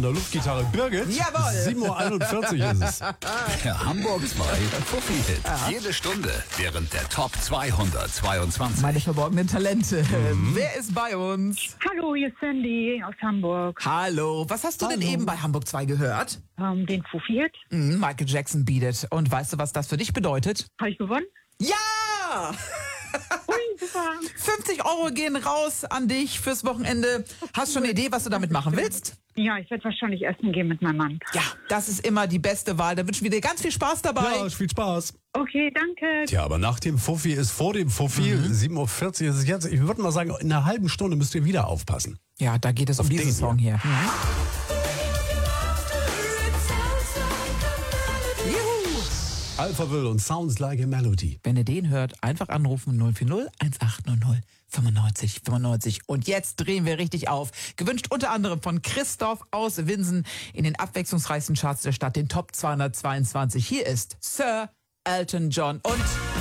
an der Luftgitarre Birgit. Jawohl. 7:41 Uhr ist es. Der Hamburg 2 Fuffi-Hit. Jede Stunde während der Top 222. Meine verborgenen Talente. Wer ist bei uns? Hallo, hier ist Sandy aus Hamburg. Hallo. Was hast du denn eben bei Hamburg 2 gehört? Den Fuffi-Hit. Michael Jackson Beat It. Und weißt du, was das für dich bedeutet? Habe ich gewonnen? Ja! Ui, super. 50 Euro gehen raus an dich fürs Wochenende. Hast schon eine Idee, was du damit machen willst? Ja, ich werde wahrscheinlich essen gehen mit meinem Mann. Ja, das ist immer die beste Wahl. Da wünschen wir dir ganz viel Spaß dabei. Ja, viel Spaß. Okay, danke. Tja, aber nach dem Fuffi ist vor dem Fuffi. 7:40 Uhr ist es jetzt. Ich würde mal sagen, in einer halben Stunde müsst ihr wieder aufpassen. Ja, da geht es um diesen den Song hier. Alphaville und Sounds Like a Melody. Wenn ihr den hört, einfach anrufen 040 1800 95 95. Und jetzt drehen wir richtig auf. Gewünscht unter anderem von Christoph aus Winsen in den abwechslungsreichsten Charts der Stadt, den Top 222. Hier ist Sir Elton John und